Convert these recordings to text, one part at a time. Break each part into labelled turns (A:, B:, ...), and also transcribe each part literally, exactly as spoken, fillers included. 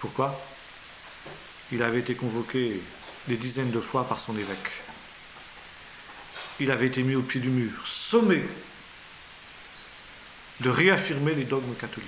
A: Pourquoi? Il avait été convoqué des dizaines de fois par son évêque. Il avait été mis au pied du mur, sommé de réaffirmer les dogmes catholiques.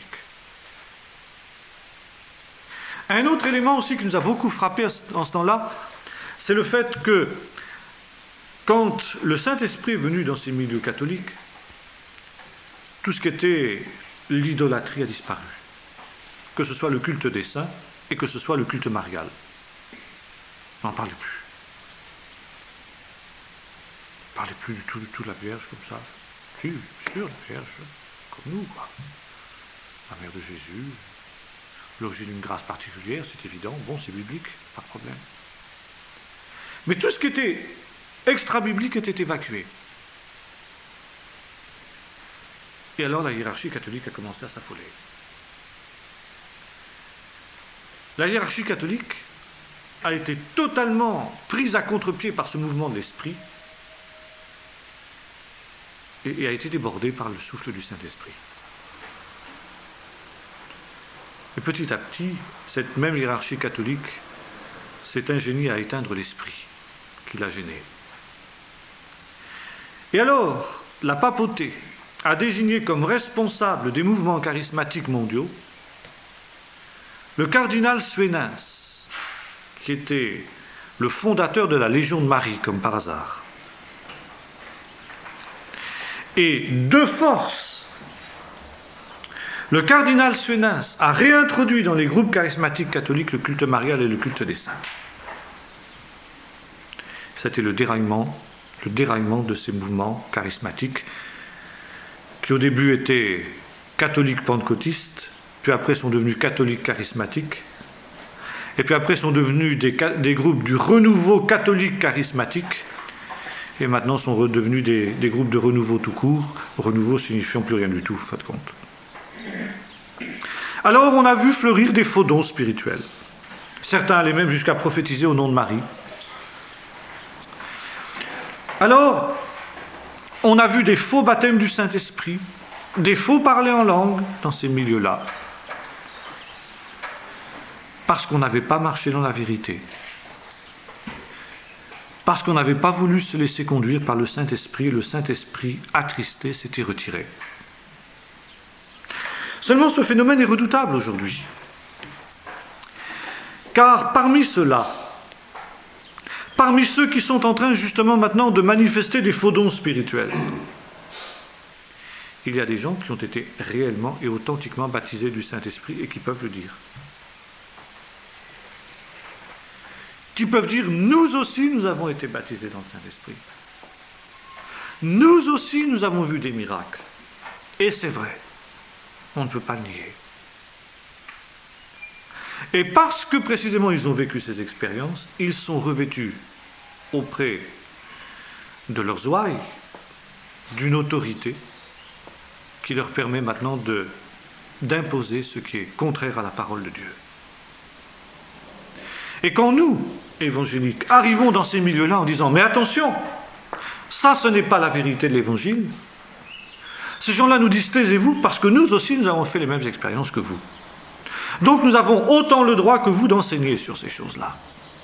A: Un autre élément aussi qui nous a beaucoup frappé en ce temps-là, c'est le fait que quand le Saint-Esprit est venu dans ces milieux catholiques, tout ce qui était l'idolâtrie a disparu. Que ce soit le culte des saints et que ce soit le culte marial. On n'en parlait plus. On ne parlait plus du tout, du tout de la Vierge comme ça. Si, bien sûr, la Vierge, comme nous, quoi. La mère de Jésus, l'origine d'une grâce particulière, c'est évident. Bon, c'est biblique, pas de problème. Mais tout ce qui était extra-biblique était évacué. Et alors la hiérarchie catholique a commencé à s'affoler. La hiérarchie catholique a été totalement prise à contre-pied par ce mouvement de l'esprit et, et a été débordée par le souffle du Saint-Esprit. Et petit à petit, cette même hiérarchie catholique s'est ingéniée à éteindre l'esprit qui l'a gêné. Et alors, la papauté a désigné comme responsable des mouvements charismatiques mondiaux le cardinal Suenens, qui était le fondateur de la Légion de Marie, comme par hasard. Et de force, le cardinal Suenens a réintroduit dans les groupes charismatiques catholiques le culte marial et le culte des saints. C'était le déraillement, le déraillement de ces mouvements charismatiques qui au début étaient catholiques pentecôtistes, puis après sont devenus catholiques charismatiques, et puis après sont devenus des, des groupes du renouveau catholique charismatique, et maintenant sont redevenus des, des groupes de renouveau tout court, renouveau signifiant plus rien du tout, en fin de compte. Alors on a vu fleurir des faux dons spirituels. Certains allaient même jusqu'à prophétiser au nom de Marie. Alors, on a vu des faux baptêmes du Saint-Esprit, des faux parler en langue dans ces milieux-là, parce qu'on n'avait pas marché dans la vérité, parce qu'on n'avait pas voulu se laisser conduire par le Saint-Esprit, et le Saint-Esprit, attristé, s'était retiré. Seulement, ce phénomène est redoutable aujourd'hui, car parmi ceux-là, parmi ceux qui sont en train justement maintenant de manifester des faux dons spirituels, il y a des gens qui ont été réellement et authentiquement baptisés du Saint-Esprit et qui peuvent le dire. Qui peuvent dire, nous aussi nous avons été baptisés dans le Saint-Esprit. Nous aussi nous avons vu des miracles. Et c'est vrai, on ne peut pas le nier. Et parce que précisément ils ont vécu ces expériences, ils sont revêtus auprès de leurs ouailles d'une autorité qui leur permet maintenant de, d'imposer ce qui est contraire à la parole de Dieu. Et quand nous, évangéliques, arrivons dans ces milieux-là en disant « Mais attention, ça ce n'est pas la vérité de l'évangile », ces gens-là nous disent « Taisez-vous, parce que nous aussi nous avons fait les mêmes expériences que vous. Donc nous avons autant le droit que vous d'enseigner sur ces choses-là. »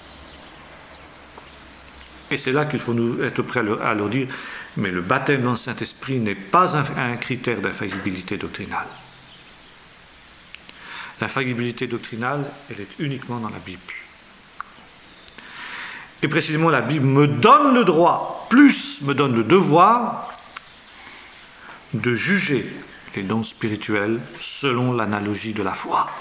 A: Et c'est là qu'il faut nous être prêts à leur dire « Mais le baptême dans le Saint-Esprit n'est pas un, un critère d'infaillibilité doctrinale. L'infaillibilité doctrinale, elle est uniquement dans la Bible. Et précisément, la Bible me donne le droit, plus me donne le devoir, de juger les dons spirituels selon l'analogie de la foi.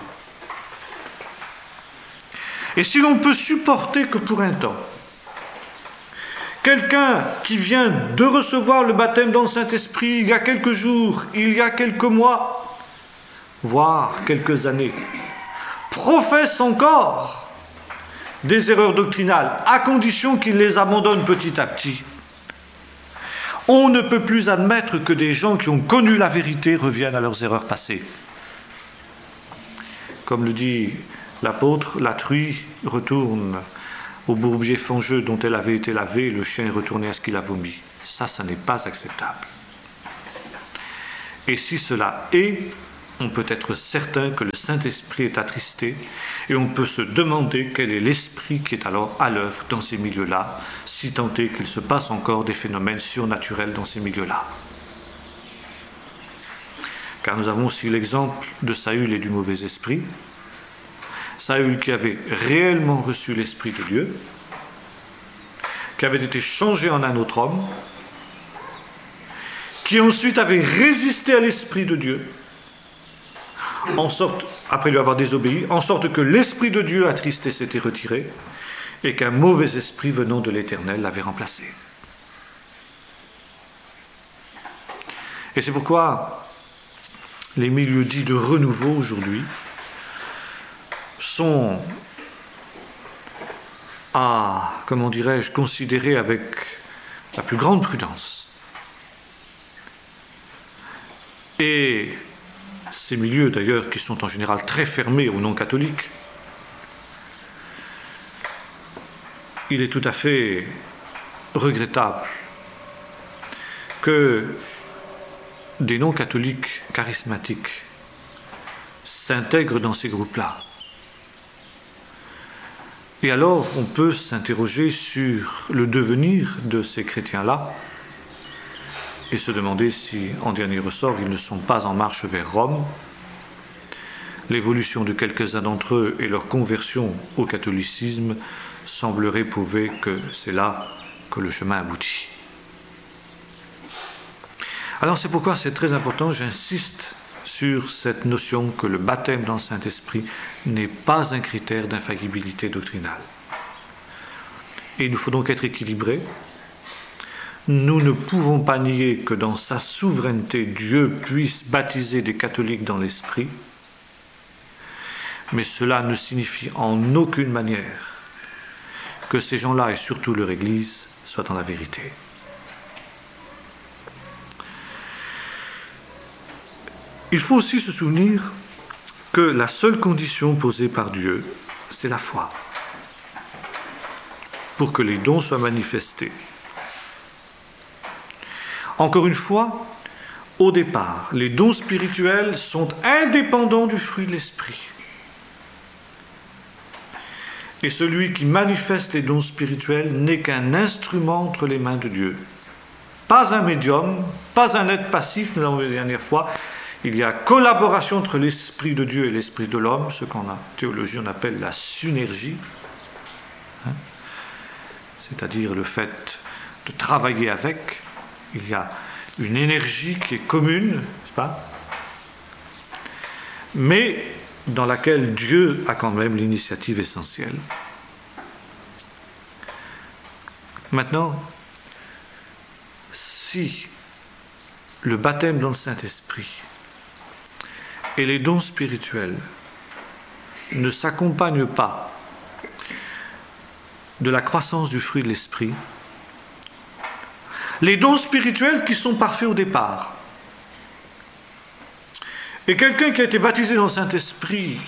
A: Et si l'on peut supporter que pour un temps, quelqu'un qui vient de recevoir le baptême dans le Saint-Esprit il y a quelques jours, il y a quelques mois, voire quelques années, professe encore des erreurs doctrinales, à condition qu'il les abandonne petit à petit, on ne peut plus admettre que des gens qui ont connu la vérité reviennent à leurs erreurs passées. Comme le dit l'apôtre, la truie retourne au bourbier fangeux dont elle avait été lavée, et le chien est retourné à ce qu'il a vomi. Ça, ça n'est pas acceptable. Et si cela est, on peut être certain que le Saint-Esprit est attristé et on peut se demander quel est l'esprit qui est alors à l'œuvre dans ces milieux-là, si tant est qu'il se passe encore des phénomènes surnaturels dans ces milieux-là. Car nous avons aussi l'exemple de Saül et du mauvais esprit. Saül qui avait réellement reçu l'Esprit de Dieu, qui avait été changé en un autre homme, qui ensuite avait résisté à l'Esprit de Dieu, en sorte, après lui avoir désobéi, en sorte que l'Esprit de Dieu attristé s'était retiré, et qu'un mauvais esprit venant de l'Éternel l'avait remplacé. Et c'est pourquoi les milieux dits de renouveau aujourd'hui sont à, comment dirais-je, considérés avec la plus grande prudence. Et ces milieux d'ailleurs qui sont en général très fermés aux non-catholiques, il est tout à fait regrettable que des non-catholiques charismatiques s'intègrent dans ces groupes-là. Et alors, on peut s'interroger sur le devenir de ces chrétiens-là et se demander si, en dernier ressort, ils ne sont pas en marche vers Rome. L'évolution de quelques-uns d'entre eux et leur conversion au catholicisme semblerait prouver que c'est là que le chemin aboutit. Alors c'est pourquoi c'est très important, j'insiste sur cette notion que le baptême dans le Saint-Esprit n'est pas un critère d'infaillibilité doctrinale. Et il nous faut donc être équilibrés. Nous ne pouvons pas nier que dans sa souveraineté, Dieu puisse baptiser des catholiques dans l'Esprit, mais cela ne signifie en aucune manière que ces gens-là, et surtout leur Église, soient dans la vérité. Il faut aussi se souvenir que la seule condition posée par Dieu, c'est la foi, pour que les dons soient manifestés. Encore une fois, au départ, les dons spirituels sont indépendants du fruit de l'Esprit. Et celui qui manifeste les dons spirituels n'est qu'un instrument entre les mains de Dieu. Pas un médium, pas un être passif, nous l'avons vu la dernière fois. Il y a collaboration entre l'Esprit de Dieu et l'Esprit de l'homme, ce qu'en théologie on appelle la synergie, hein, c'est-à-dire le fait de travailler avec. Il y a une énergie qui est commune, n'est-ce pas ? Mais dans laquelle Dieu a quand même l'initiative essentielle. Maintenant, si le baptême dans le Saint-Esprit et les dons spirituels ne s'accompagnent pas de la croissance du fruit de l'Esprit, les dons spirituels qui sont parfaits au départ, et quelqu'un qui a été baptisé dans le Saint-Esprit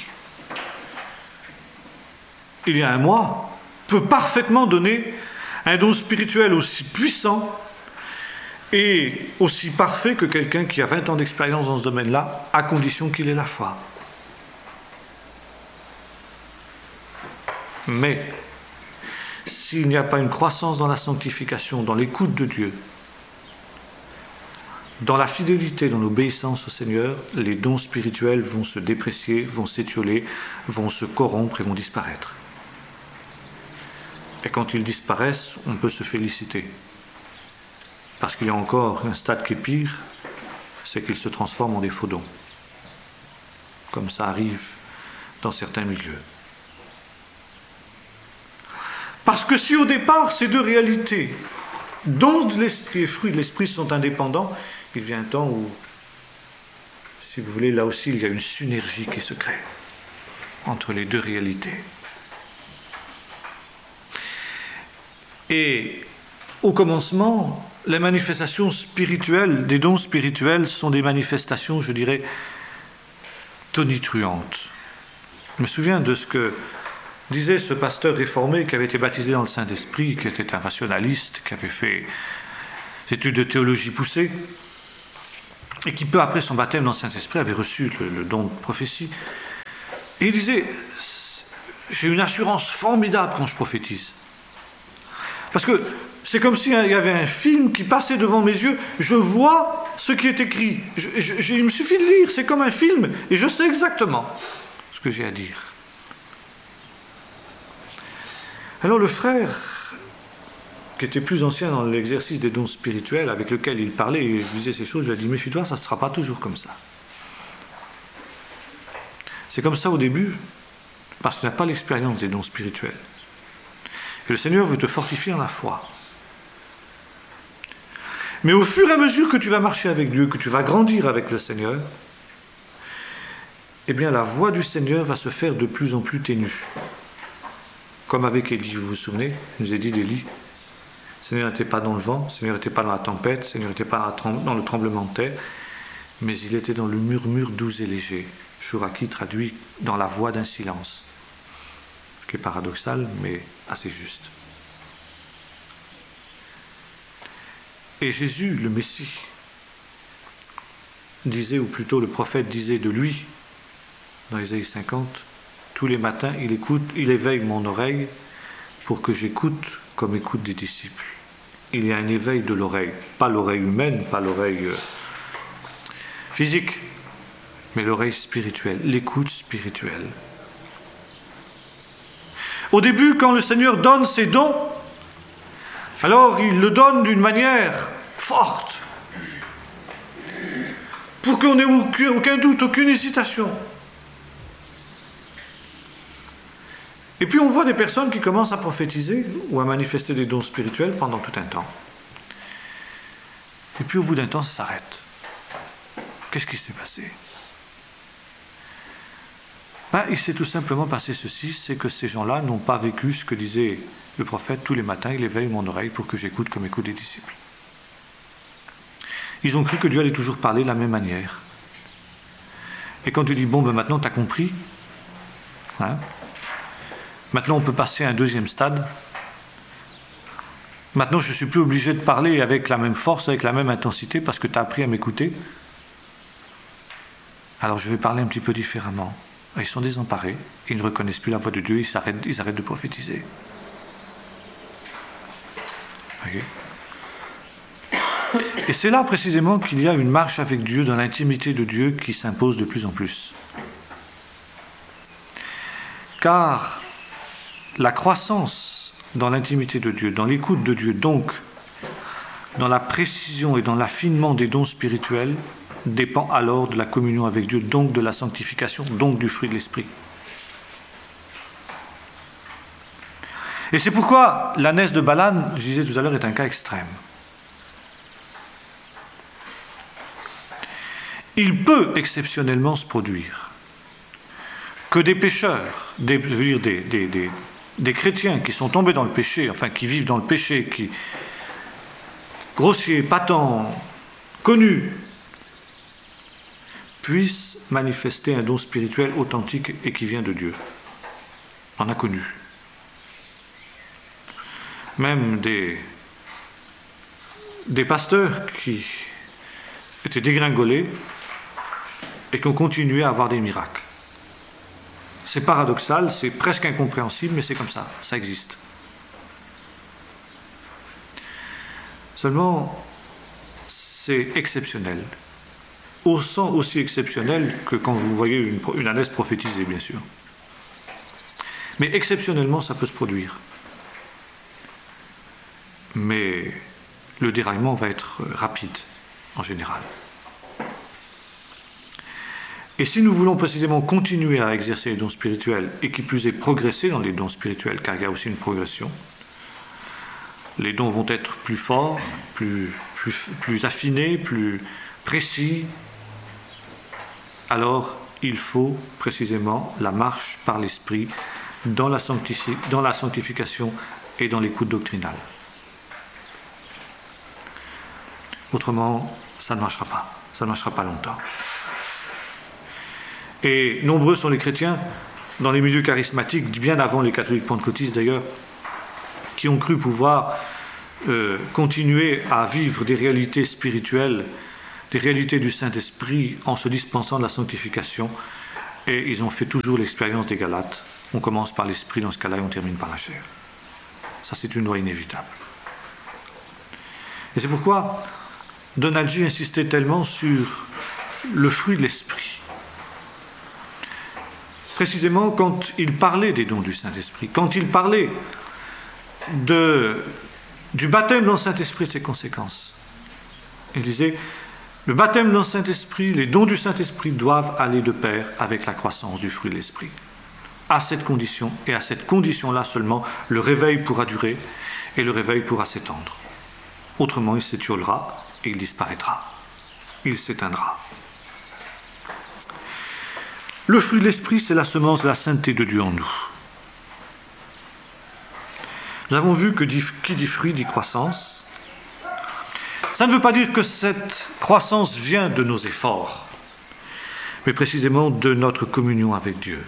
A: il y a un mois peut parfaitement donner un don spirituel aussi puissant et aussi parfait que quelqu'un qui a vingt ans d'expérience dans ce domaine-là, à condition qu'il ait la foi. Mais s'il n'y a pas une croissance dans la sanctification, dans l'écoute de Dieu, dans la fidélité, dans l'obéissance au Seigneur, les dons spirituels vont se déprécier, vont s'étioler, vont se corrompre et vont disparaître. Et quand ils disparaissent, on peut se féliciter. Parce qu'il y a encore un stade qui est pire, c'est qu'ils se transforment en des faux dons. Comme ça arrive dans certains milieux. Parce que si au départ ces deux réalités, dons de l'esprit et fruits de l'esprit, sont indépendants, il vient un temps où, si vous voulez, là aussi il y a une synergie qui se crée entre les deux réalités. Et au commencement, les manifestations spirituelles, des dons spirituels sont des manifestations, je dirais, tonitruantes. Je me souviens de ce que disait ce pasteur réformé qui avait été baptisé dans le Saint-Esprit, qui était un rationaliste, qui avait fait des études de théologie poussée. et qui peu après son baptême dans le Saint-Esprit avait reçu le, le don de prophétie. Et il disait, j'ai une assurance formidable quand je prophétise. Parce que c'est comme s'il y avait un film qui passait devant mes yeux, je vois ce qui est écrit. Je, je, il me suffit de lire, c'est comme un film, et je sais exactement ce que j'ai à dire. Alors le frère, qui était plus ancien dans l'exercice des dons spirituels, avec lequel il parlait et disait ces choses, lui a dit, méfie-toi, ça ne sera pas toujours comme ça. C'est comme ça au début, parce que tu n'as pas l'expérience des dons spirituels. Et le Seigneur veut te fortifier en la foi. Mais au fur et à mesure que tu vas marcher avec Dieu, que tu vas grandir avec le Seigneur, eh bien la voix du Seigneur va se faire de plus en plus ténue. Comme avec Élie, vous vous souvenez, il nous a dit d'Élie, le Seigneur n'était pas dans le vent, le Seigneur n'était pas dans la tempête, le Seigneur n'était pas dans le tremblement de terre, mais il était dans le murmure doux et léger. Chouraki traduit dans la voix d'un silence, ce qui est paradoxal, mais assez juste. Et Jésus, le Messie, disait, ou plutôt le prophète disait de lui, dans Ésaïe cinquante, tous les matins, il écoute, il éveille mon oreille pour que j'écoute comme écoute des disciples. Il y a un éveil de l'oreille, pas l'oreille humaine, pas l'oreille euh, physique, mais l'oreille spirituelle, l'écoute spirituelle. Au début, quand le Seigneur donne ses dons, alors il le donne d'une manière forte, pour qu'on n'ait aucun, aucun doute, aucune hésitation. Et puis on voit des personnes qui commencent à prophétiser ou à manifester des dons spirituels pendant tout un temps. Et puis au bout d'un temps, ça s'arrête. Qu'est-ce qui s'est passé ? Ben, il s'est tout simplement passé ceci, c'est que ces gens-là n'ont pas vécu ce que disait le prophète tous les matins, il éveille mon oreille pour que j'écoute comme écoute des disciples. Ils ont cru que Dieu allait toujours parler de la même manière. Et quand tu dis, bon, ben maintenant tu as compris, hein, maintenant on peut passer à un deuxième stade, maintenant je ne suis plus obligé de parler avec la même force, avec la même intensité, parce que tu as appris à m'écouter, alors je vais parler un petit peu différemment. Ils sont désemparés, ils ne reconnaissent plus la voix de Dieu, ils arrêtent, ils arrêtent de prophétiser. Voyez ? Et c'est là précisément qu'il y a une marche avec Dieu, dans l'intimité de Dieu, qui s'impose de plus en plus. Car la croissance dans l'intimité de Dieu, dans l'écoute de Dieu, donc dans la précision et dans l'affinement des dons spirituels, dépend alors de la communion avec Dieu, donc de la sanctification, donc du fruit de l'Esprit. Et c'est pourquoi l'ânesse de Balaam, je disais tout à l'heure, est un cas extrême. Il peut exceptionnellement se produire que des pécheurs, des, je veux dire des, des, des, des chrétiens qui sont tombés dans le péché, enfin qui vivent dans le péché, qui grossiers, patents, connus, puissent manifester un don spirituel authentique et qui vient de Dieu. On en a connu. Même des, des pasteurs qui étaient dégringolés et qui ont continué à avoir des miracles. C'est paradoxal, c'est presque incompréhensible, mais c'est comme ça, ça existe. Seulement, c'est exceptionnel. Autant aussi exceptionnel que quand vous voyez une, une ânesse prophétiser, bien sûr. Mais exceptionnellement, ça peut se produire. Mais le déraillement va être rapide, en général. Et si nous voulons précisément continuer à exercer les dons spirituels, et qui plus est progresser dans les dons spirituels, car il y a aussi une progression, les dons vont être plus forts, plus, plus, plus affinés, plus précis, alors il faut précisément la marche par l'Esprit dans la, sanctifi- dans la sanctification et dans l'écoute doctrinale. Autrement, ça ne marchera pas. Ça ne marchera pas longtemps. Et nombreux sont les chrétiens, dans les milieux charismatiques, bien avant les catholiques pentecôtistes d'ailleurs, qui ont cru pouvoir euh, continuer à vivre des réalités spirituelles des réalités du Saint-Esprit en se dispensant de la sanctification, et ils ont fait toujours l'expérience des Galates. On commence par l'Esprit dans ce cas-là et on termine par la chair. Ça, c'est une loi inévitable. Et c'est pourquoi Donald G. insistait tellement sur le fruit de l'Esprit. Précisément quand il parlait des dons du Saint-Esprit, quand il parlait de, du baptême dans le Saint-Esprit et de ses conséquences. Il disait, le baptême dans le Saint-Esprit, les dons du Saint-Esprit doivent aller de pair avec la croissance du fruit de l'Esprit. À cette condition, et à cette condition-là seulement, le réveil pourra durer et le réveil pourra s'étendre. Autrement, il s'étiolera et il disparaîtra. Il s'éteindra. Le fruit de l'Esprit, c'est la semence de la sainteté de Dieu en nous. Nous avons vu que qui dit fruit dit croissance. Ça ne veut pas dire que cette croissance vient de nos efforts, mais précisément de notre communion avec Dieu,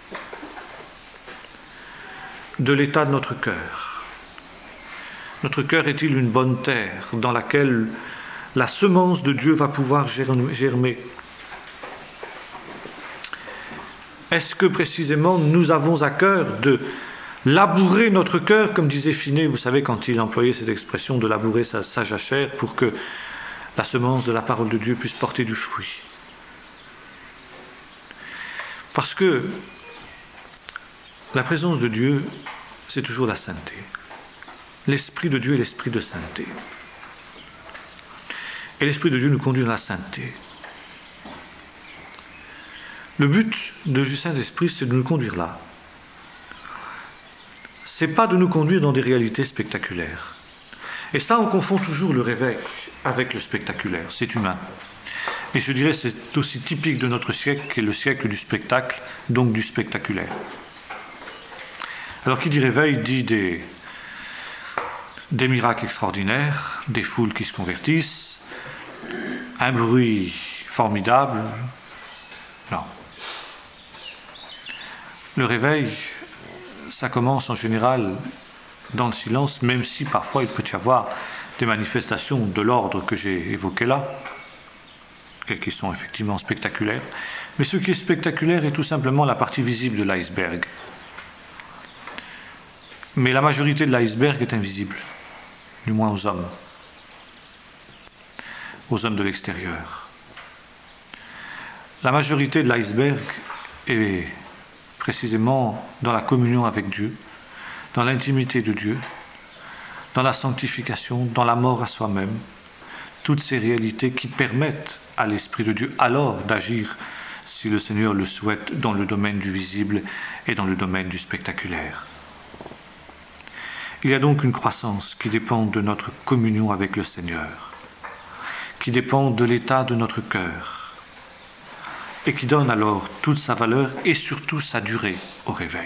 A: de l'état de notre cœur. Notre cœur est-il une bonne terre dans laquelle la semence de Dieu va pouvoir germer? Est-ce que précisément nous avons à cœur de labourer notre cœur, comme disait Finet, vous savez, quand il employait cette expression de labourer sa, sa jachère pour que la semence de la parole de Dieu puisse porter du fruit? Parce que la présence de Dieu, c'est toujours la sainteté. L'Esprit de Dieu est l'Esprit de sainteté. Et l'Esprit de Dieu nous conduit dans la sainteté. Le but du Saint-Esprit, c'est de nous conduire là. C'est pas de nous conduire dans des réalités spectaculaires. Et ça, on confond toujours le réveil avec le spectaculaire. C'est humain. Et je dirais c'est aussi typique de notre siècle, qui est le siècle du spectacle, donc du spectaculaire. Alors, qui dit réveil dit des, des miracles extraordinaires, des foules qui se convertissent, un bruit formidable. Non. Le réveil, ça commence en général dans le silence, même si parfois il peut y avoir des manifestations de l'ordre que j'ai évoqué là, et qui sont effectivement spectaculaires. Mais ce qui est spectaculaire est tout simplement la partie visible de l'iceberg. Mais la majorité de l'iceberg est invisible, du moins aux hommes, aux hommes de l'extérieur. La majorité de l'iceberg est précisément dans la communion avec Dieu, dans l'intimité de Dieu, dans la sanctification, dans la mort à soi-même, toutes ces réalités qui permettent à l'Esprit de Dieu alors d'agir, si le Seigneur le souhaite, dans le domaine du visible et dans le domaine du spectaculaire. Il y a donc une croissance qui dépend de notre communion avec le Seigneur, qui dépend de l'état de notre cœur, et qui donne alors toute sa valeur et surtout sa durée au réveil.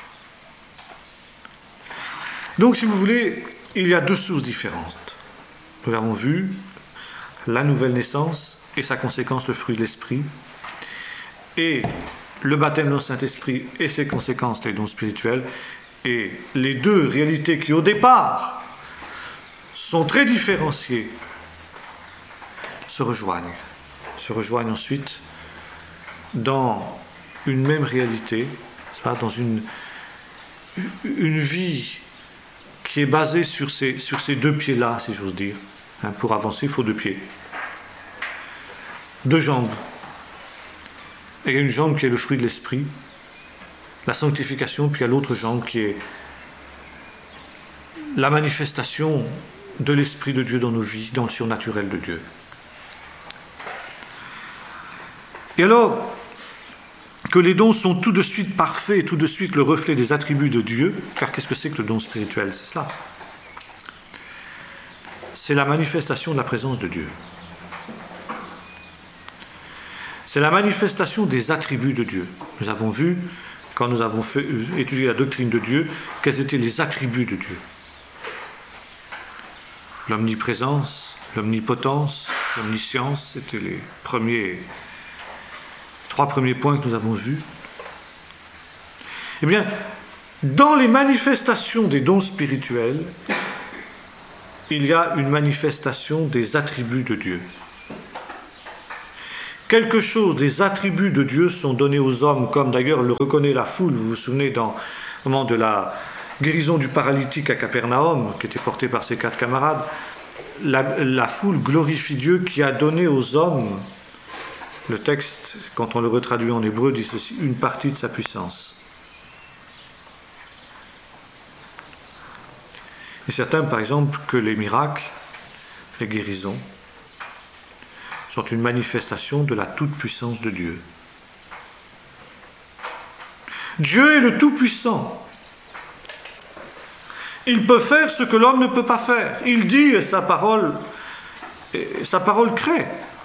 A: Donc, si vous voulez, il y a deux sources différentes. Nous avons vu la nouvelle naissance et sa conséquence, le fruit de l'Esprit, et le baptême dans le Saint-Esprit et ses conséquences, les dons spirituels, et les deux réalités qui, au départ, sont très différenciées, se rejoignent. Se rejoignent ensuite dans une même réalité, dans une, une vie qui est basée sur ces, sur ces deux pieds-là, si j'ose dire. Hein, pour avancer, il faut deux pieds. Deux jambes. Et il y a une jambe qui est le fruit de l'Esprit, la sanctification, puis il y a l'autre jambe qui est la manifestation de l'Esprit de Dieu dans nos vies, dans le surnaturel de Dieu. Et alors, que les dons sont tout de suite parfaits et tout de suite le reflet des attributs de Dieu, car qu'est-ce que c'est que le don spirituel? C'est cela. C'est la manifestation de la présence de Dieu. C'est la manifestation des attributs de Dieu. Nous avons vu, quand nous avons fait, étudié la doctrine de Dieu, quels étaient les attributs de Dieu. L'omniprésence, l'omnipotence, l'omniscience, c'était les premiers... Trois premiers points que nous avons vus. Eh bien, dans les manifestations des dons spirituels, il y a une manifestation des attributs de Dieu. quelque chose des attributs de Dieu sont donnés aux hommes, comme d'ailleurs le reconnaît la foule. Vous vous souvenez dans, au moment de la guérison du paralytique à Capernaum, qui était porté par ses quatre camarades, la, la foule glorifie Dieu qui a donné aux hommes, le texte, quand on le retraduit en hébreu, dit ceci, une partie de sa puissance. Et certains, par exemple, que les miracles, les guérisons, sont une manifestation de la toute-puissance de Dieu. Dieu est le Tout-Puissant. Il peut faire ce que l'homme ne peut pas faire. Il dit et sa parole, et sa parole crée.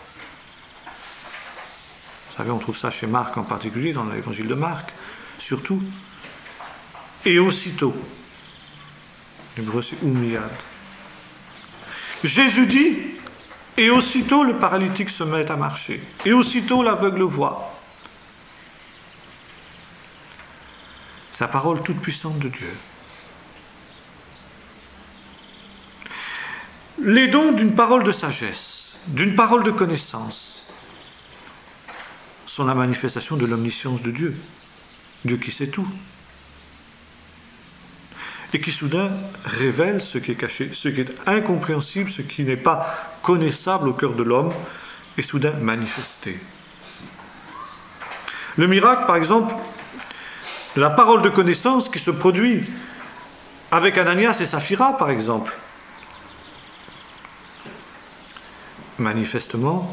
A: Vous savez, on trouve ça chez Marc en particulier, dans l'évangile de Marc, surtout. Et aussitôt, l'hébreu c'est oumiyad. Jésus dit, et aussitôt le paralytique se met à marcher, et aussitôt l'aveugle voit. C'est la parole toute puissante de Dieu. Les dons d'une parole de sagesse, d'une parole de connaissance, sont la manifestation de l'omniscience de Dieu, Dieu qui sait tout, et qui soudain révèle ce qui est caché, ce qui est incompréhensible, ce qui n'est pas connaissable au cœur de l'homme, est soudain manifesté. Le miracle, par exemple, la parole de connaissance qui se produit avec Ananias et Saphira, par exemple, manifestement,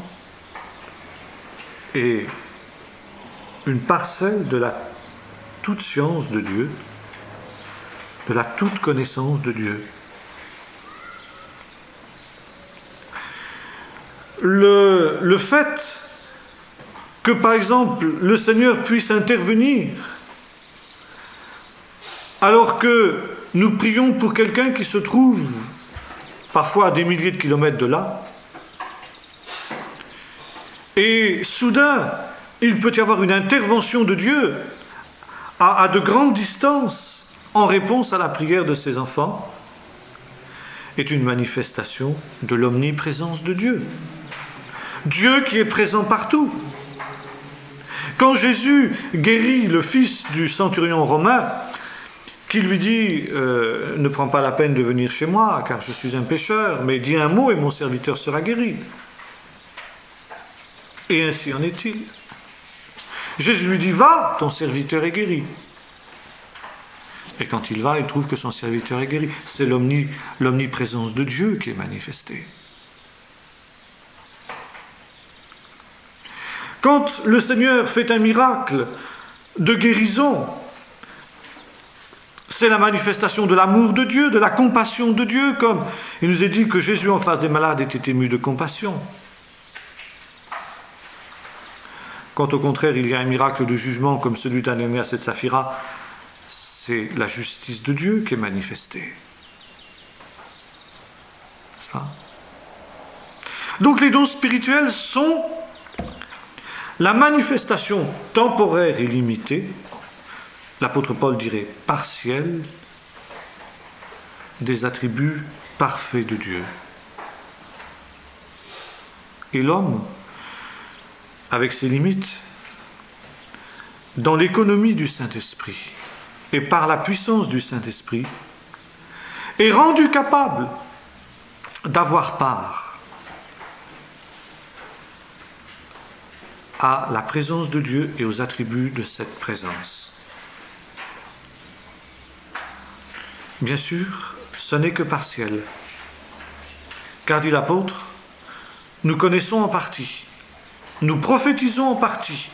A: est une parcelle de la toute science de Dieu, de la toute connaissance de Dieu. Le, le fait que, par exemple, le Seigneur puisse intervenir alors que nous prions pour quelqu'un qui se trouve parfois à des milliers de kilomètres de là, et soudain, il peut y avoir une intervention de Dieu à, à de grandes distances en réponse à la prière de ses enfants, est une manifestation de l'omniprésence de Dieu. Dieu qui est présent partout. Quand Jésus guérit le fils du centurion romain, qui lui dit euh, « Ne prends pas la peine de venir chez moi, car je suis un pécheur, mais dis un mot et mon serviteur sera guéri. » Et ainsi en est-il. Jésus lui dit « Va, ton serviteur est guéri. » Et quand il va, il trouve que son serviteur est guéri. C'est l'omni, l'omniprésence de Dieu qui est manifestée. Quand le Seigneur fait un miracle de guérison, c'est la manifestation de l'amour de Dieu, de la compassion de Dieu, comme il nous est dit que Jésus en face des malades était ému de compassion. Quand au contraire il y a un miracle de jugement comme celui d'Ananias et de Saphira, c'est la justice de Dieu qui est manifestée. N'est-ce pas ? Donc les dons spirituels sont la manifestation temporaire et limitée, l'apôtre Paul dirait partielle, des attributs parfaits de Dieu. Et l'homme, avec ses limites, dans l'économie du Saint-Esprit et par la puissance du Saint-Esprit, est rendu capable d'avoir part à la présence de Dieu et aux attributs de cette présence. Bien sûr, ce n'est que partiel, car dit l'apôtre, nous connaissons en partie, nous prophétisons en partie,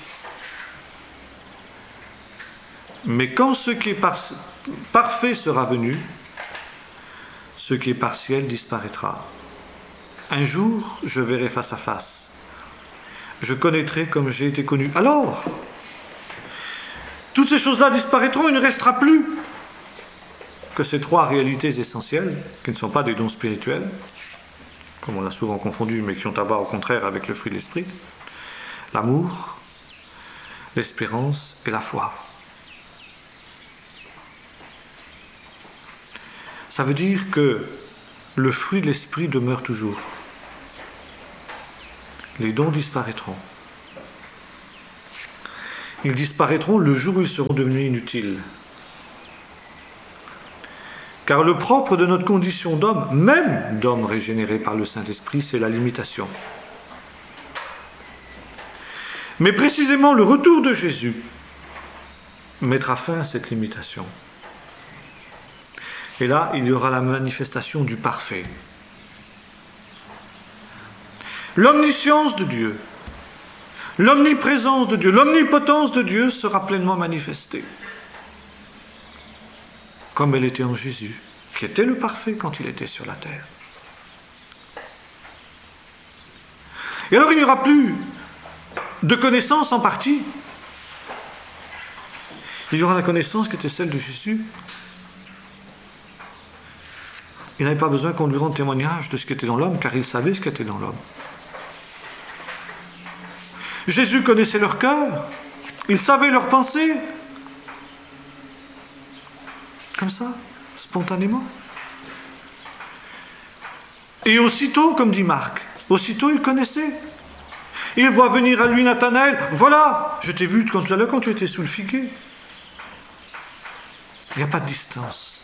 A: mais quand ce qui est par- parfait sera venu, ce qui est partiel disparaîtra. Un jour, je verrai face à face, je connaîtrai comme j'ai été connu. Alors, toutes ces choses-là disparaîtront, il ne restera plus que ces trois réalités essentielles, qui ne sont pas des dons spirituels, comme on l'a souvent confondu, mais qui ont à voir au contraire avec le fruit de l'esprit, l'amour, l'espérance et la foi. Ça veut dire que le fruit de l'esprit demeure toujours. Les dons disparaîtront, Ils disparaîtront le jour où ils seront devenus inutiles. Car le propre de notre condition d'homme, même d'homme régénéré par le Saint-Esprit, c'est la limitation. Mais précisément le retour de Jésus mettra fin à cette limitation. Et là, il y aura la manifestation du parfait. L'omniscience de Dieu, l'omniprésence de Dieu, l'omnipotence de Dieu sera pleinement manifestée. Comme elle était en Jésus, qui était le parfait quand il était sur la terre. Et alors il n'y aura plus de connaissance en partie. Il y aura la connaissance qui était celle de Jésus. Il n'avait pas besoin qu'on lui rende témoignage de ce qui était dans l'homme, car il savait ce qui était dans l'homme. Jésus connaissait leur cœur, il savait leurs pensées. Comme ça, spontanément. Et aussitôt, comme dit Marc, aussitôt il connaissait. Il voit venir à lui Nathanaël. Voilà, je t'ai vu tout à l'heure quand tu étais sous le figuier. Il n'y a pas de distance.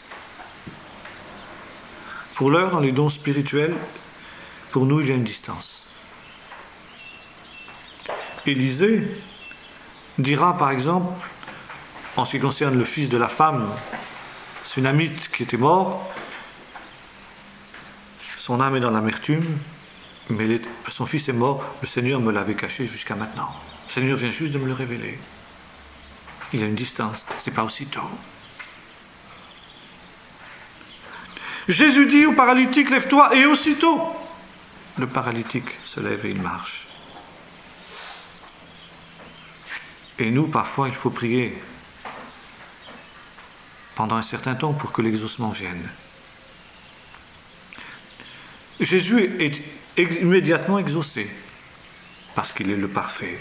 A: Pour l'heure, dans les dons spirituels, pour nous, il y a une distance. Élisée dira, par exemple, en ce qui concerne le fils de la femme sunamite qui était mort, son âme est dans l'amertume, mais est, son fils est mort, le Seigneur me l'avait caché jusqu'à maintenant. Le Seigneur vient juste de me le révéler. Il y a une distance, c'est pas aussitôt. Jésus dit au paralytique, lève-toi, et aussitôt, le paralytique se lève et il marche. Et nous, parfois, il faut prier pendant un certain temps pour que l'exaucement vienne. Jésus est immédiatement exaucé, parce qu'il est le parfait.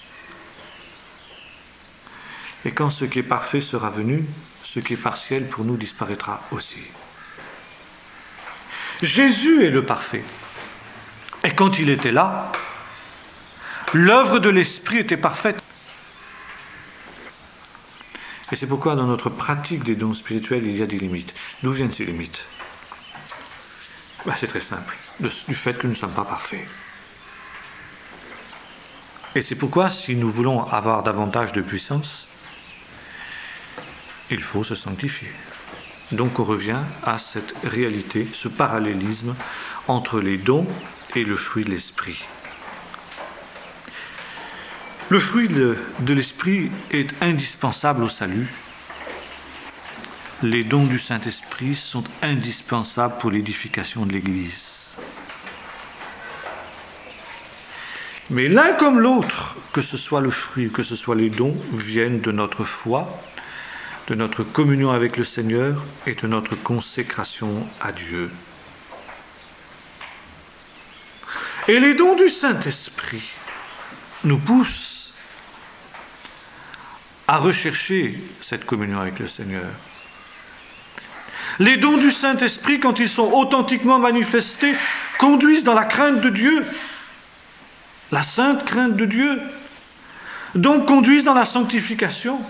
A: Et quand ce qui est parfait sera venu, ce qui est partiel pour nous disparaîtra aussi. Jésus est le parfait. Et quand il était là, l'œuvre de l'Esprit était parfaite. Et c'est pourquoi dans notre pratique des dons spirituels, il y a des limites. D'où viennent ces limites ? Ben, c'est très simple, du fait que nous ne sommes pas parfaits. Et c'est pourquoi, si nous voulons avoir davantage de puissance, il faut se sanctifier. Donc on revient à cette réalité, ce parallélisme entre les dons et le fruit de l'esprit. Le fruit de, de l'esprit est indispensable au salut. Les dons du Saint-Esprit sont indispensables pour l'édification de l'Église. Mais l'un comme l'autre, que ce soit le fruit, que ce soit les dons, viennent de notre foi, de notre communion avec le Seigneur et de notre consécration à Dieu. Et les dons du Saint-Esprit nous poussent à rechercher cette communion avec le Seigneur. Les dons du Saint-Esprit, quand ils sont authentiquement manifestés, conduisent dans la crainte de Dieu, la sainte crainte de Dieu, donc conduisent dans la sanctification.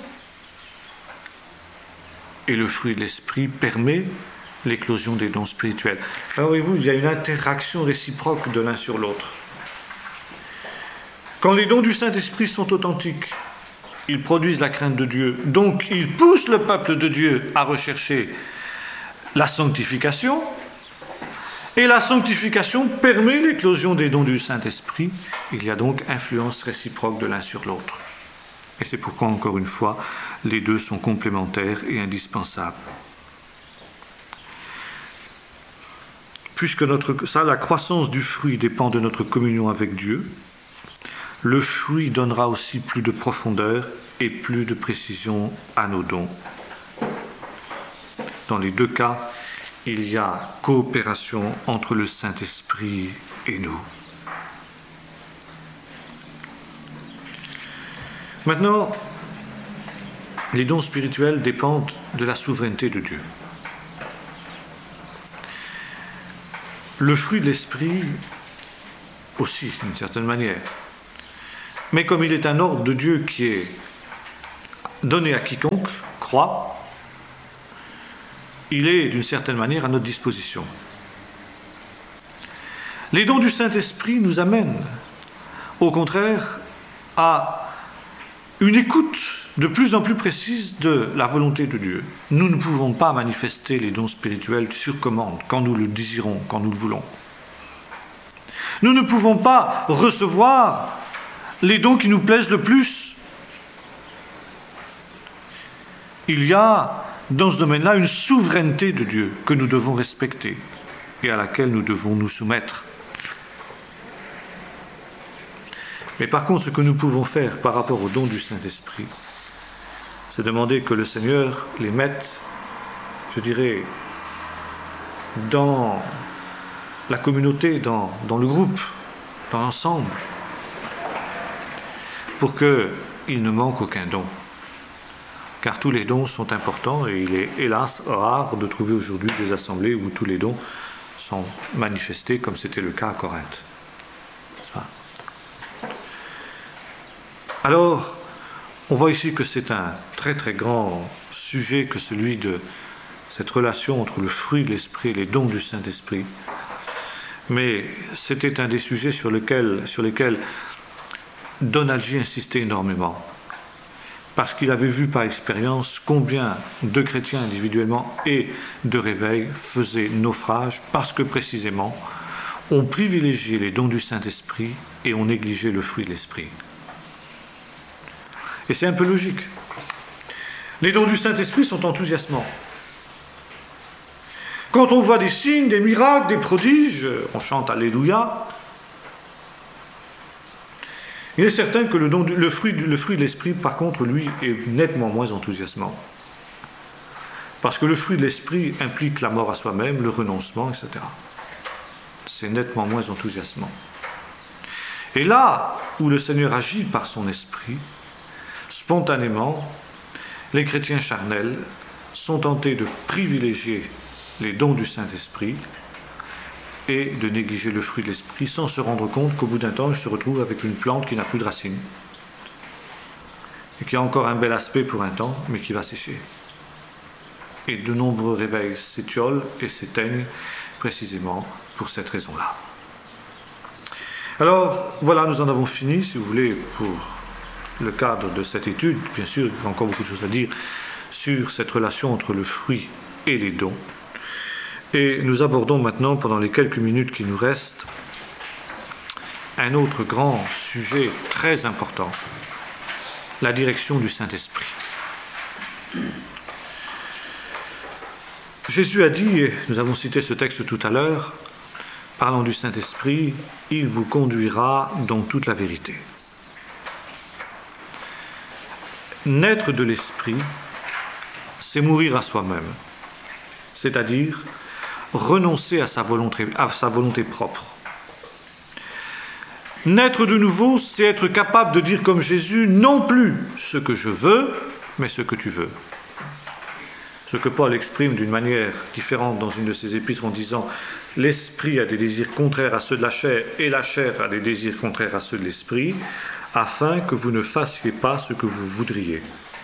A: Et le fruit de l'Esprit permet l'éclosion des dons spirituels. Alors voyez-vous, il y a une interaction réciproque de l'un sur l'autre. Quand les dons du Saint-Esprit sont authentiques, ils produisent la crainte de Dieu, donc ils poussent le peuple de Dieu à rechercher la sanctification, et la sanctification permet l'éclosion des dons du Saint-Esprit. Il y a donc influence réciproque de l'un sur l'autre. Et c'est pourquoi, encore une fois, les deux sont complémentaires et indispensables. Puisque notre, ça, la croissance du fruit dépend de notre communion avec Dieu, le fruit donnera aussi plus de profondeur et plus de précision à nos dons. Dans les deux cas, il y a coopération entre le Saint-Esprit et nous. Maintenant, les dons spirituels dépendent de la souveraineté de Dieu. Le fruit de l'Esprit aussi, d'une certaine manière. Mais comme il est un ordre de Dieu qui est donné à quiconque croit, il est d'une certaine manière à notre disposition. Les dons du Saint-Esprit nous amènent, au contraire, à une écoute de plus en plus précise de la volonté de Dieu. Nous ne pouvons pas manifester les dons spirituels sur commande, quand nous le désirons, quand nous le voulons. Nous ne pouvons pas recevoir les dons qui nous plaisent le plus. Il y a dans ce domaine-là une souveraineté de Dieu que nous devons respecter et à laquelle nous devons nous soumettre. Mais par contre, ce que nous pouvons faire par rapport aux dons du Saint-Esprit, c'est demander que le Seigneur les mette, je dirais, dans la communauté, dans, dans le groupe, dans l'ensemble, pour qu'il ne manque aucun don. Car tous les dons sont importants et il est hélas rare de trouver aujourd'hui des assemblées où tous les dons sont manifestés comme c'était le cas à Corinthe. Alors, on voit ici que c'est un très très grand sujet que celui de cette relation entre le fruit de l'Esprit et les dons du Saint-Esprit. Mais c'était un des sujets sur lesquels, sur lesquels Donald G. insistait énormément. Parce qu'il avait vu par expérience combien de chrétiens individuellement et de réveil faisaient naufrage parce que précisément on privilégiait les dons du Saint-Esprit et on négligeait le fruit de l'Esprit. Et c'est un peu logique. Les dons du Saint-Esprit sont enthousiasmants. Quand on voit des signes, des miracles, des prodiges, on chante Alléluia. Il est certain que le, don du, le, fruit, le fruit de l'Esprit, par contre, lui, est nettement moins enthousiasmant. Parce que le fruit de l'Esprit implique la mort à soi-même, le renoncement, et cetera. C'est nettement moins enthousiasmant. Et là où le Seigneur agit par son Esprit, spontanément, les chrétiens charnels sont tentés de privilégier les dons du Saint-Esprit et de négliger le fruit de l'Esprit sans se rendre compte qu'au bout d'un temps, ils se retrouvent avec une plante qui n'a plus de racines et qui a encore un bel aspect pour un temps, mais qui va sécher. Et de nombreux réveils s'étiolent et s'éteignent précisément pour cette raison-là. Alors, voilà, nous en avons fini, si vous voulez, pour le cadre de cette étude. Bien sûr, il y a encore beaucoup de choses à dire sur cette relation entre le fruit et les dons. Et nous abordons maintenant, pendant les quelques minutes qui nous restent, un autre grand sujet très important, la direction du Saint-Esprit. Jésus a dit, et nous avons cité ce texte tout à l'heure, parlant du Saint-Esprit, « Il vous conduira dans toute la vérité ». Naître de l'Esprit, c'est mourir à soi-même, c'est-à-dire renoncer à sa volonté, à sa volonté propre. Naître de nouveau, c'est être capable de dire comme Jésus, non plus ce que je veux, mais ce que tu veux. Ce que Paul exprime d'une manière différente dans une de ses épîtres en disant « L'esprit a des désirs contraires à ceux de la chair et la chair a des désirs contraires à ceux de l'esprit, afin que vous ne fassiez pas ce que vous voudriez. »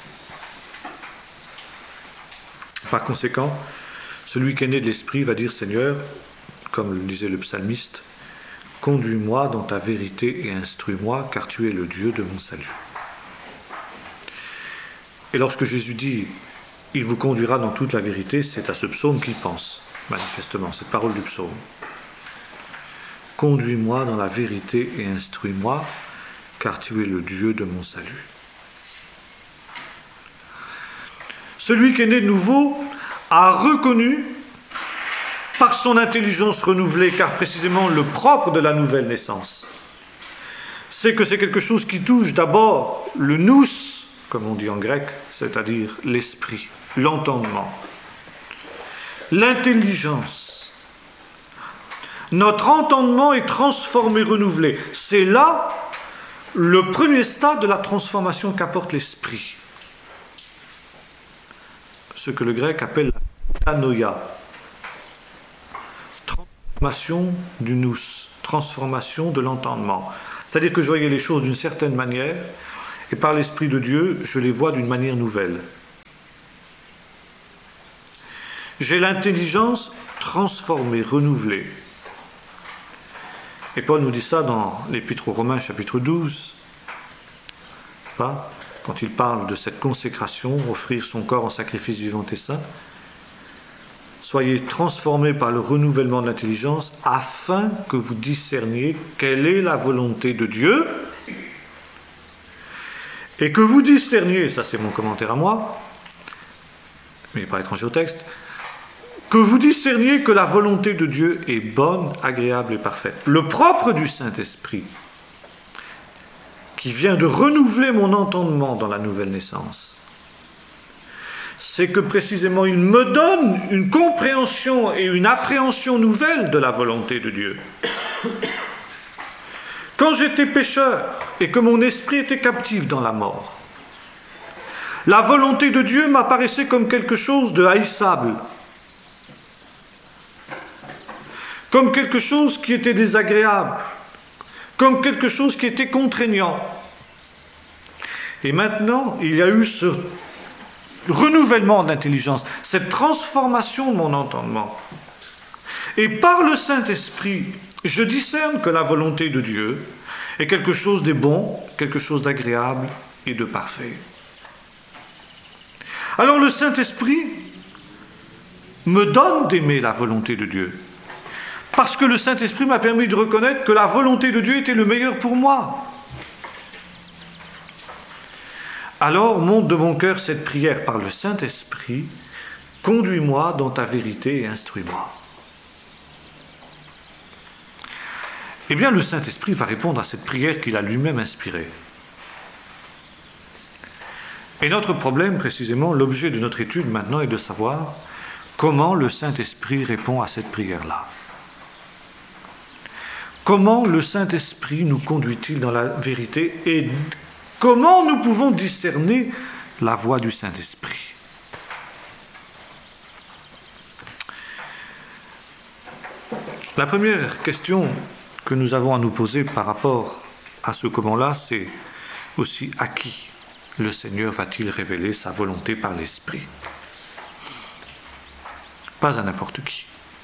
A: Par conséquent, celui qui est né de l'esprit va dire « Seigneur, comme le disait le psalmiste, conduis-moi dans ta vérité et instruis-moi, car tu es le Dieu de mon salut. » Et lorsque Jésus dit « Il vous conduira dans toute la vérité », c'est à ce psaume qu'il pense, manifestement, cette parole du psaume. « Conduis-moi dans la vérité et instruis-moi, car tu es le Dieu de mon salut. » Celui qui est né de nouveau a reconnu, par son intelligence renouvelée, car précisément le propre de la nouvelle naissance, c'est que c'est quelque chose qui touche d'abord le nous, comme on dit en grec, c'est-à-dire l'esprit, l'entendement, l'intelligence. Notre entendement est transformé, renouvelé. C'est là le premier stade de la transformation qu'apporte l'esprit. Ce que le grec appelle la metanoia. Transformation du nous, transformation de l'entendement. C'est-à-dire que je voyais les choses d'une certaine manière, et par l'Esprit de Dieu, je les vois d'une manière nouvelle. J'ai l'intelligence transformée, renouvelée. Et Paul nous dit ça dans l'Épître aux Romains, chapitre douze, pas, quand il parle de cette consécration, offrir son corps en sacrifice vivant et saint. Soyez transformés par le renouvellement de l'intelligence, afin que vous discerniez quelle est la volonté de Dieu, et que vous discerniez, ça c'est mon commentaire à moi, mais pas étranger au texte, que vous discerniez que la volonté de Dieu est bonne, agréable et parfaite. Le propre du Saint-Esprit, qui vient de renouveler mon entendement dans la nouvelle naissance, c'est que précisément il me donne une compréhension et une appréhension nouvelle de la volonté de Dieu. Quand j'étais pécheur et que mon esprit était captif dans la mort, la volonté de Dieu m'apparaissait comme quelque chose de haïssable, comme quelque chose qui était désagréable, comme quelque chose qui était contraignant. Et maintenant, il y a eu ce renouvellement de l'intelligence, cette transformation de mon entendement. Et par le Saint-Esprit, je discerne que la volonté de Dieu est quelque chose de bon, quelque chose d'agréable et de parfait. Alors le Saint-Esprit me donne d'aimer la volonté de Dieu, parce que le Saint-Esprit m'a permis de reconnaître que la volonté de Dieu était le meilleur pour moi. Alors monte de mon cœur cette prière par le Saint-Esprit, conduis-moi dans ta vérité et instruis-moi. Eh bien, le Saint-Esprit va répondre à cette prière qu'il a lui-même inspirée. Et notre problème, précisément, l'objet de notre étude maintenant est de savoir comment le Saint-Esprit répond à cette prière-là. Comment le Saint-Esprit nous conduit-il dans la vérité et comment nous pouvons discerner la voix du Saint-Esprit? La première question que nous avons à nous poser par rapport à ce comment-là, c'est aussi à qui le Seigneur va-t-il révéler sa volonté par l'Esprit? Pas à n'importe qui.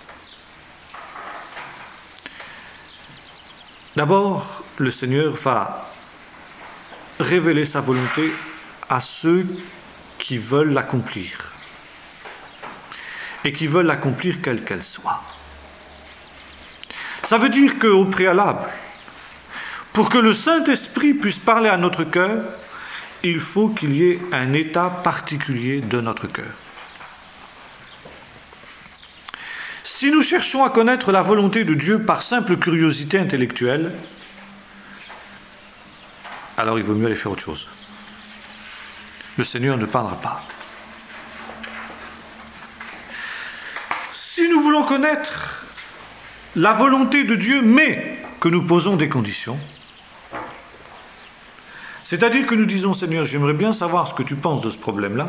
A: D'abord, le Seigneur va révéler sa volonté à ceux qui veulent l'accomplir et qui veulent l'accomplir quelle qu'elle soit. Ça veut dire qu'au préalable, pour que le Saint-Esprit puisse parler à notre cœur, il faut qu'il y ait un état particulier de notre cœur. Si nous cherchons à connaître la volonté de Dieu par simple curiosité intellectuelle, alors il vaut mieux aller faire autre chose. Le Seigneur ne parlera pas. Si nous voulons connaître la volonté de Dieu, mais que nous posons des conditions, c'est-à-dire que nous disons, Seigneur, j'aimerais bien savoir ce que tu penses de ce problème-là.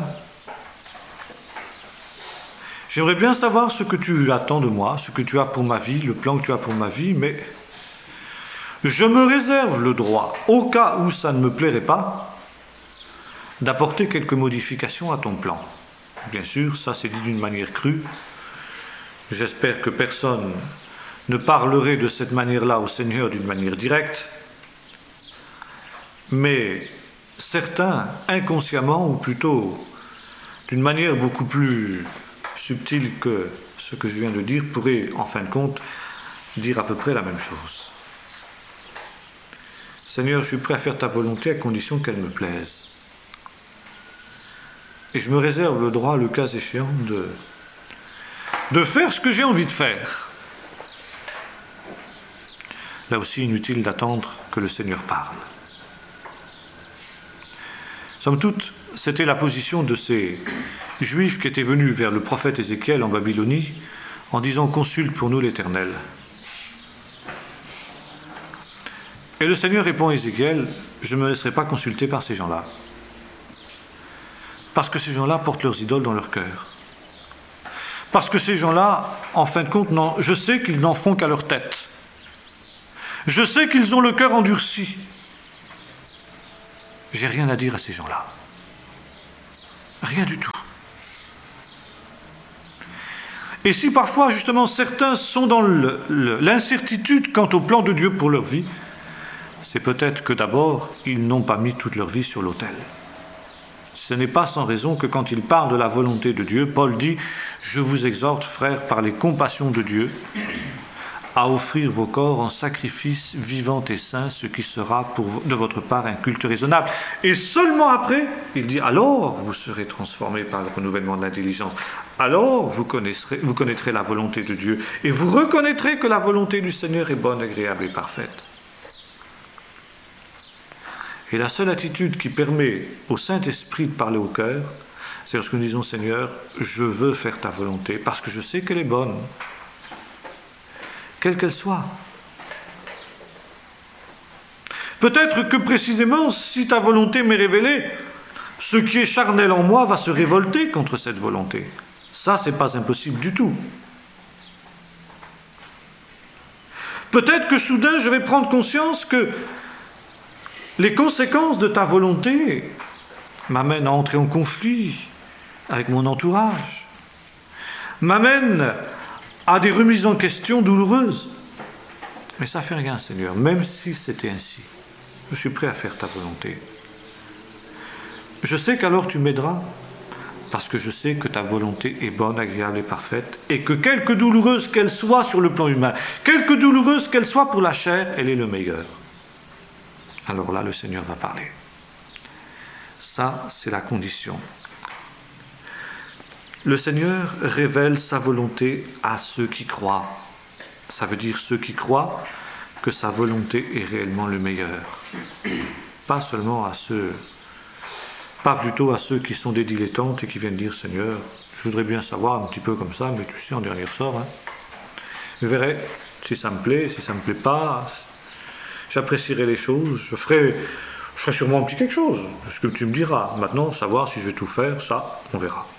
A: J'aimerais bien savoir ce que tu attends de moi, ce que tu as pour ma vie, le plan que tu as pour ma vie, mais je me réserve le droit, au cas où ça ne me plairait pas, d'apporter quelques modifications à ton plan. Bien sûr, ça c'est dit d'une manière crue. J'espère que personne ne parlerait de cette manière-là au Seigneur d'une manière directe, mais certains, inconsciemment, ou plutôt d'une manière beaucoup plus subtile que ce que je viens de dire, pourraient, en fin de compte, dire à peu près la même chose. Seigneur, je suis prêt à faire ta volonté à condition qu'elle me plaise. Et je me réserve le droit, le cas échéant, de, de faire ce que j'ai envie de faire. Là aussi, inutile d'attendre que le Seigneur parle. Somme toute, c'était la position de ces Juifs qui étaient venus vers le prophète Ézéchiel en Babylonie en disant « Consulte pour nous l'Éternel ». Et le Seigneur répond à Ézéchiel « Je ne me laisserai pas consulter par ces gens-là. » Parce que ces gens-là portent leurs idoles dans leur cœur. Parce que ces gens-là, en fin de compte, non, je sais qu'ils n'en font qu'à leur tête. Je sais qu'ils ont le cœur endurci. j'ai rien à dire à ces gens-là. Rien du tout. Et si parfois, justement, certains sont dans le, le, l'incertitude quant au plan de Dieu pour leur vie, c'est peut-être que d'abord, ils n'ont pas mis toute leur vie sur l'autel. Ce n'est pas sans raison que quand il parle de la volonté de Dieu, Paul dit « Je vous exhorte, frères, par les compassions de Dieu, à offrir vos corps en sacrifice vivant et saint, ce qui sera pour, de votre part un culte raisonnable. » Et seulement après, il dit « Alors vous serez transformés par le renouvellement de l'intelligence. Alors vous connaîtrez, vous connaîtrez la volonté de Dieu et vous reconnaîtrez que la volonté du Seigneur est bonne, agréable et parfaite. » Et la seule attitude qui permet au Saint-Esprit de parler au cœur, c'est lorsque nous disons « Seigneur, je veux faire ta volonté parce que je sais qu'elle est bonne. » Quelle qu'elle soit. Peut-être que précisément, si ta volonté m'est révélée, ce qui est charnel en moi va se révolter contre cette volonté. Ça, c'est pas impossible du tout. Peut-être que soudain, je vais prendre conscience que les conséquences de ta volonté m'amènent à entrer en conflit avec mon entourage, m'amènent à des remises en question douloureuses. Mais ça ne fait rien, Seigneur, même si c'était ainsi. Je suis prêt à faire ta volonté. Je sais qu'alors tu m'aideras, parce que je sais que ta volonté est bonne, agréable et parfaite, et que quelque douloureuse qu'elle soit sur le plan humain, quelque douloureuse qu'elle soit pour la chair, elle est le meilleur. Alors là, le Seigneur va parler. Ça, c'est la condition. Le Seigneur révèle sa volonté à ceux qui croient. Ça veut dire ceux qui croient que sa volonté est réellement le meilleur. Pas seulement à ceux, pas plutôt à ceux qui sont des dilettantes et qui viennent dire « Seigneur, je voudrais bien savoir un petit peu comme ça, mais tu sais, en dernier ressort, hein. Je verrai si ça me plaît, si ça ne me plaît pas. J'apprécierai les choses, je ferai, je ferai sûrement un petit quelque chose, ce que tu me diras. Maintenant, savoir si je vais tout faire, ça, on verra.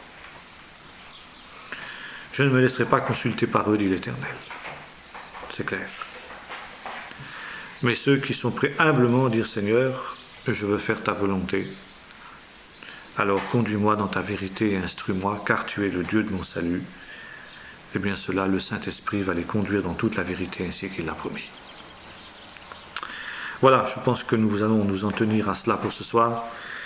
A: Je ne me laisserai pas consulter par eux, dit l'Éternel. C'est clair. Mais ceux qui sont prêts humblement à dire « Seigneur, je veux faire ta volonté. Alors conduis-moi dans ta vérité et instruis-moi, car tu es le Dieu de mon salut. » Eh bien cela, le Saint-Esprit va les conduire dans toute la vérité ainsi qu'il l'a promis. Voilà, je pense que nous allons nous en tenir à cela pour ce soir.